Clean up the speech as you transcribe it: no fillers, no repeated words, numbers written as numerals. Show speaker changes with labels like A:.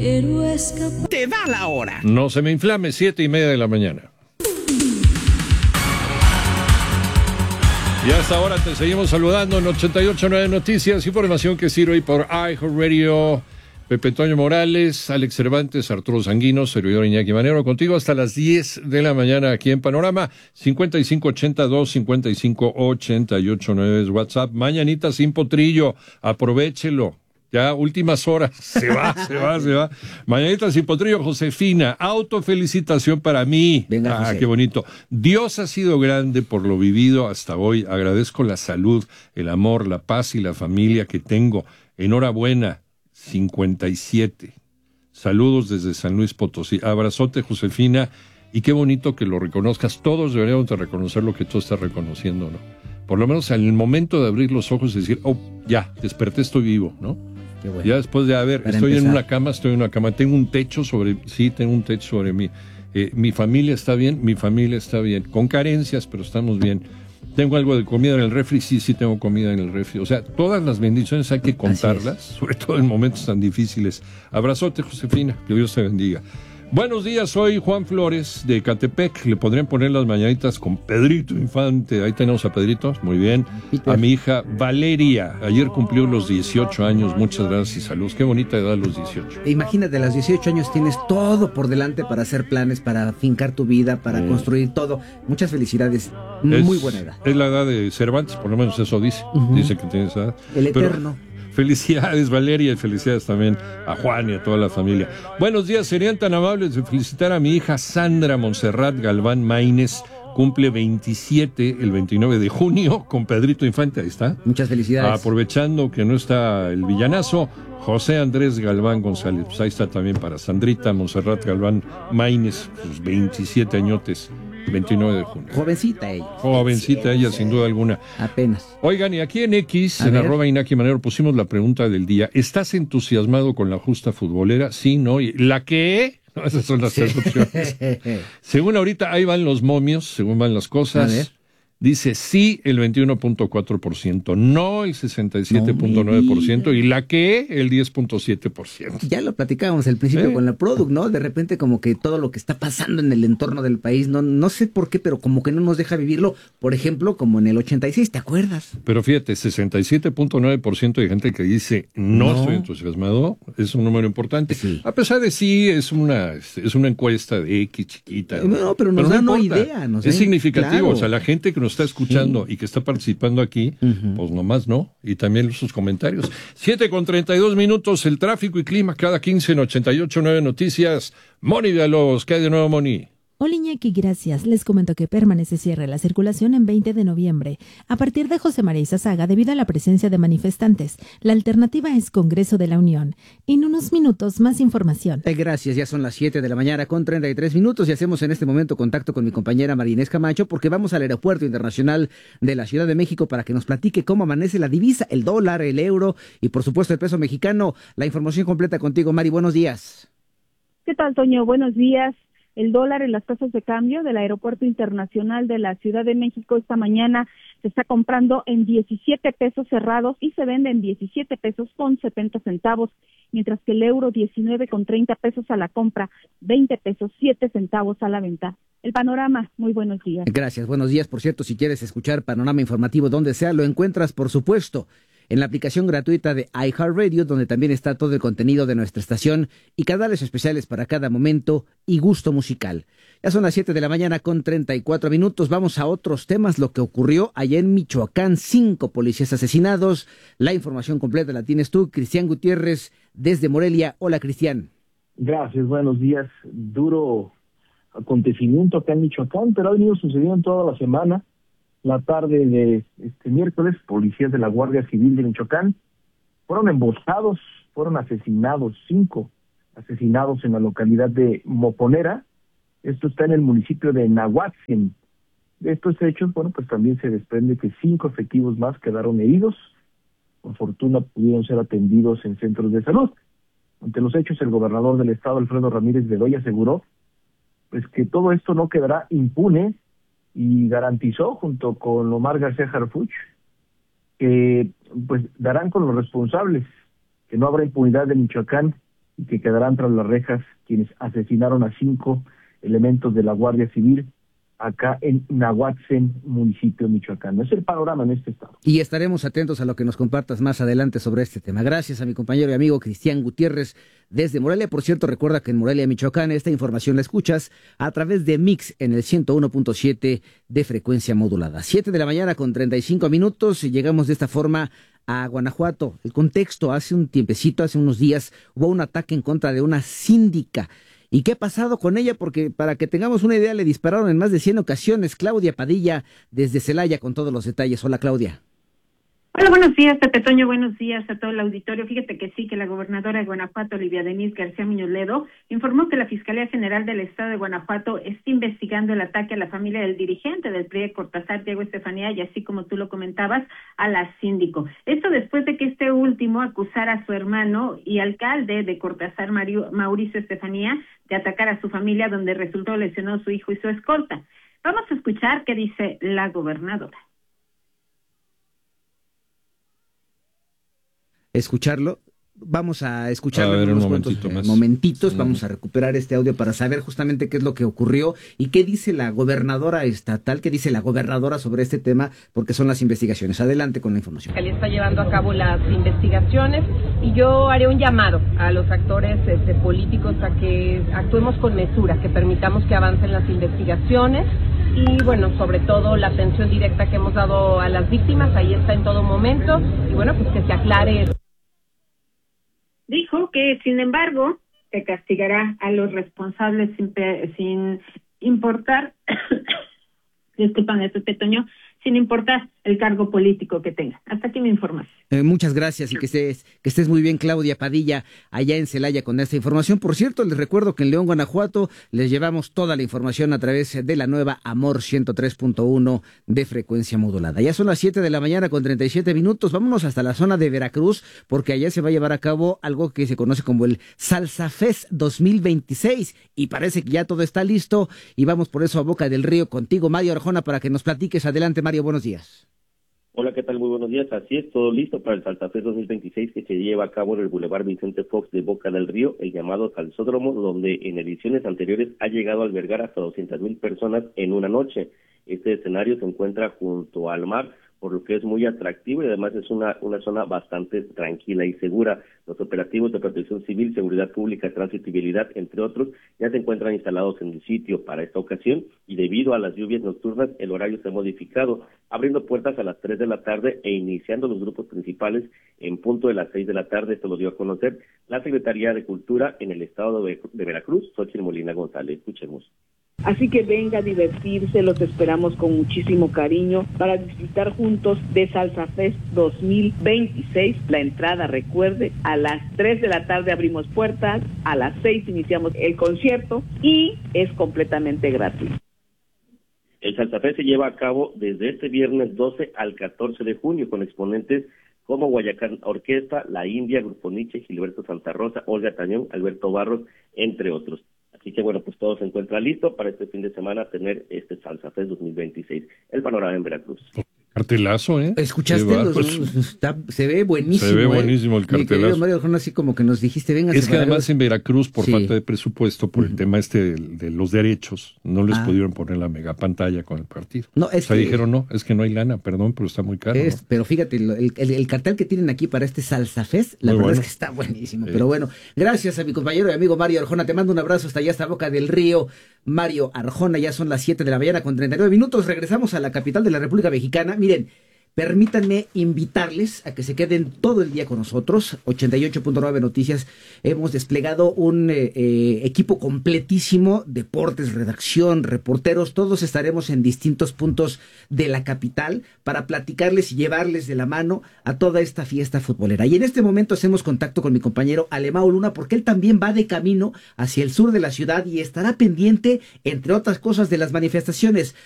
A: quiero escapar.
B: Te da la hora.
C: No se me inflame, 7:30 de la mañana. Y hasta ahora te seguimos saludando en 88.9 Noticias, información que sirve por iHeartRadio. Pepe Toño Morales, Alex Cervantes, Arturo Sanguino, servidor Iñaki Manero, contigo hasta las 10 de la mañana aquí en Panorama. 5582-5588-9 es WhatsApp. Mañanita sin potrillo, aprovéchelo. Ya, últimas horas, se va. Mañanita sin potrillo, Josefina, autofelicitación para mí.
D: Venga, José.
C: Qué bonito. Dios ha sido grande por lo vivido hasta hoy. Agradezco la salud, el amor, la paz y la familia que tengo. Enhorabuena. 57. Saludos desde San Luis Potosí. Abrazote, Josefina, y qué bonito que lo reconozcas. Todos deberíamos de reconocer lo que tú estás reconociendo, ¿no? Por lo menos en el momento de abrir los ojos y decir, oh, ya, desperté, estoy vivo, ¿no?
D: Qué bueno.
C: Ya después de, estoy en una cama, tengo un techo sobre mí. Mi familia está bien, con carencias, pero estamos bien. ¿Tengo algo de comida en el refri? Sí, tengo comida en el refri. O sea, todas las bendiciones hay que contarlas, sobre todo en momentos tan difíciles. Abrazote, Josefina, que Dios te bendiga. Buenos días, soy Juan Flores de Catepec. Le podrían poner las mañanitas con Pedrito Infante. Ahí tenemos a Pedrito, muy bien. A mi hija Valeria, ayer cumplió los 18 años. Muchas gracias y saludos. Qué bonita edad los 18.
D: Imagínate, a los 18 años tienes todo por delante para hacer planes, para fincar tu vida, para construir todo. Muchas felicidades. Muy buena edad.
C: Es la edad de Cervantes, por lo menos eso dice. Dice que tiene esa edad.
D: El eterno.
C: Felicidades, Valeria, y felicidades también a Juan y a toda la familia. Buenos días, serían tan amables de felicitar a mi hija Sandra Montserrat Galván Maínez. Cumple 27 el 29 de junio con Pedrito Infante, ahí está.
D: Muchas felicidades.
C: Aprovechando que no está el villanazo, José Andrés Galván González. Pues ahí está también para Sandrita Montserrat Galván Maínez, sus 27 añotes. 29 de junio.
D: Jovencita
C: ella, sin duda alguna.
D: Apenas.
C: Oigan, y aquí en X, en @Iñaki Manero, pusimos la pregunta del día. ¿Estás entusiasmado con la justa futbolera? Sí, no. ¿La qué? No, esas son las tres opciones. Según ahorita, ahí van los momios, según van las cosas.
D: A ver.
C: Dice sí el 21.4%, no el 67.9% y la que el 10.7%.
D: Ya lo platicábamos al principio con la Product, ¿no? De repente como que todo lo que está pasando en el entorno del país, no sé por qué, pero como que no nos deja vivirlo. Por ejemplo, como en el 86, ¿te acuerdas?
C: Pero fíjate, 67.9% de gente que dice no estoy entusiasmado, es un número importante.
D: Sí.
C: A pesar de es una encuesta de X chiquita.
D: No, pero nos da una idea.
C: Es significativo,
D: claro.
C: O sea, la gente que nos está escuchando y que está participando aquí, pues nomás no, y también sus comentarios. 7:32, el tráfico y clima cada 15 en 88.9 Noticias. Moni Villalobos, ¿qué hay de nuevo, Moni?
E: Hola Iñaki, gracias. Les comento que permanece cierre la circulación en 20 de noviembre. A partir de José María Izazaga, debido a la presencia de manifestantes, la alternativa es Congreso de la Unión. En unos minutos, más información.
D: Gracias, ya son las 7 de la mañana con 33 minutos y hacemos en este momento contacto con mi compañera María Inés Camacho porque vamos al Aeropuerto Internacional de la Ciudad de México para que nos platique cómo amanece la divisa, el dólar, el euro y por supuesto el peso mexicano. La información completa contigo, Mari, buenos días.
F: ¿Qué tal, Toño? Buenos días. El dólar en las tasas de cambio del Aeropuerto Internacional de la Ciudad de México esta mañana se está comprando en 17 pesos cerrados y se vende en 17 pesos con 70 centavos, mientras que el euro 19 con 30 pesos a la compra, 20 pesos 7 centavos a la venta. El panorama, muy buenos días.
D: Gracias, buenos días. Por cierto, si quieres escuchar Panorama Informativo donde sea, lo encuentras, por supuesto, en la aplicación gratuita de iHeartRadio, donde también está todo el contenido de nuestra estación y canales especiales para cada momento y gusto musical. Ya son las 7 de la mañana con 34 minutos. Vamos a otros temas. Lo que ocurrió allá en Michoacán, 5 policías asesinados. La información completa la tienes tú, Cristian Gutiérrez, desde Morelia. Hola, Cristian.
G: Gracias, buenos días. Duro acontecimiento acá en Michoacán, pero ha venido sucediendo toda la semana. La tarde de este miércoles, policías de la Guardia Civil de Michoacán fueron emboscados, fueron asesinados, 5 asesinados en la localidad de Moponera. Esto está en el municipio de Nahuatzin. De estos hechos, pues también se desprende que 5 efectivos más quedaron heridos. Por fortuna pudieron ser atendidos en centros de salud. Ante los hechos, el gobernador del estado, Alfredo Ramírez Bedoya, aseguró pues que todo esto no quedará impune y garantizó, junto con Omar García Harfuch, que pues darán con los responsables, que no habrá impunidad de Michoacán y que quedarán tras las rejas quienes asesinaron a 5 elementos de la Guardia Civil acá en Nahuatzen, municipio de Michoacán. Es el panorama en este estado.
D: Y estaremos atentos a lo que nos compartas más adelante sobre este tema. Gracias a mi compañero y amigo Cristian Gutiérrez desde Morelia. Por cierto, recuerda que en Morelia, Michoacán, esta información la escuchas a través de Mix en el 101.7 de frecuencia modulada. 7 de la mañana con 35 minutos y llegamos de esta forma a Guanajuato. El contexto: hace un tiempecito, hace unos días, hubo un ataque en contra de una síndica. ¿Y qué ha pasado con ella? Porque para que tengamos una idea, le dispararon en más de 100 ocasiones. Claudia Padilla, desde Celaya, con todos los detalles. Hola, Claudia.
A: Hola, buenos días, Pepe Toño, buenos días a todo el auditorio. Fíjate que sí, que la gobernadora de Guanajuato, Olivia Denise García Muñoz Ledo, informó que la Fiscalía General del Estado de Guanajuato está investigando el ataque a la familia del dirigente del PRI de Cortázar, Diego Estefanía, y así como tú lo comentabas, a la síndico. Esto después de que este último acusara a su hermano y alcalde de Cortázar, Mauricio Estefanía, de atacar a su familia, donde resultó lesionado su hijo y su escolta. Vamos a escuchar qué dice la gobernadora.
D: Escucharlo. Vamos a escucharlo
C: en
D: unos
C: cuantos
D: momentitos. Vamos a recuperar este audio para saber justamente qué es lo que ocurrió y qué dice la gobernadora estatal, qué dice la gobernadora sobre este tema, porque son las investigaciones. Adelante con la información.
B: La Fiscalía está llevando a cabo las investigaciones y yo haré un llamado a los actores políticos a que actuemos con mesura, que permitamos que avancen las investigaciones. Y bueno, sobre todo la atención directa que hemos dado a las víctimas, ahí está en todo momento, y bueno, pues que se aclare.
A: Dijo que, sin embargo, se castigará a los responsables sin importar, discúlpame, Pepe Toño, sin importar el cargo político que tenga. Hasta aquí mi información.
D: Muchas gracias y que estés muy bien, Claudia Padilla, allá en Celaya con esta información. Por cierto, les recuerdo que en León, Guanajuato, les llevamos toda la información a través de la nueva Amor 103.1 de frecuencia modulada. Ya son las 7 de la mañana con 37 minutos. Vámonos hasta la zona de Veracruz, porque allá se va a llevar a cabo algo que se conoce como el Salsa Fest 2026 y parece que ya todo está listo y vamos por eso a Boca del Río contigo, Mario Arjona, para que nos platiques. Adelante, Mario, buenos días.
H: Hola, ¿qué tal? Muy buenos días. Así es, todo listo para el Salsa Fest 2026 que se lleva a cabo en el Boulevard Vicente Fox de Boca del Río, el llamado Salsódromo, donde en ediciones anteriores ha llegado a albergar hasta 200,000 personas en una noche. Este escenario se encuentra junto al mar, por lo que es muy atractivo y además es una zona bastante tranquila y segura. Los operativos de protección civil, seguridad pública, tránsito y vialidad, entre otros, ya se encuentran instalados en el sitio para esta ocasión y debido a las lluvias nocturnas el horario se ha modificado, abriendo puertas a las 3 de la tarde e iniciando los grupos principales en punto de las 6 de la tarde. Esto lo dio a conocer la Secretaría de Cultura en el estado de Veracruz, Xochitl Molina González. Escuchemos.
I: Así que venga a divertirse, los esperamos con muchísimo cariño para disfrutar juntos de Salsa Fest 2026. La entrada, recuerde, a las 3 de la tarde abrimos puertas, a las 6 iniciamos el concierto y es completamente gratis.
H: El Salsa Fest se lleva a cabo desde este viernes 12 al 14 de junio con exponentes como Guayacán Orquesta, La India, Grupo Nietzsche, Gilberto Santa Rosa, Olga Tañón, Alberto Barros, entre otros. Así que bueno, pues todo se encuentra listo para este fin de semana tener este Salsa Fest 2026. El panorama en Veracruz.
C: Cartelazo, ¿eh?
D: ¿Escuchaste? Se ve buenísimo.
C: Se ve buenísimo el cartelazo.
D: Mario Arjona, así como que nos dijiste, venga.
C: Es que además en Veracruz, por falta de presupuesto, por el tema de los derechos, no les pudieron poner la mega pantalla con el partido.
D: No,
C: dijeron, no, es que no hay lana, perdón, pero está muy caro. ¿No?
D: Pero fíjate, el cartel que tienen aquí para este Salsa Fest, la verdad es que está buenísimo. Pero bueno, gracias a mi compañero y amigo Mario Arjona. Te mando un abrazo hasta allá, hasta Boca del Río. Mario Arjona, ya son las 7 de la mañana con 39 minutos. Regresamos a la capital de la República Mexicana. Miren, permítanme invitarles a que se queden todo el día con nosotros. 88.9 Noticias. Hemos desplegado un equipo completísimo, deportes, redacción, reporteros. Todos estaremos en distintos puntos de la capital para platicarles y llevarles de la mano a toda esta fiesta futbolera. Y en este momento hacemos contacto con mi compañero Alemão Luna, porque él también va de camino hacia el sur de la ciudad y estará pendiente, entre otras cosas, de las manifestaciones.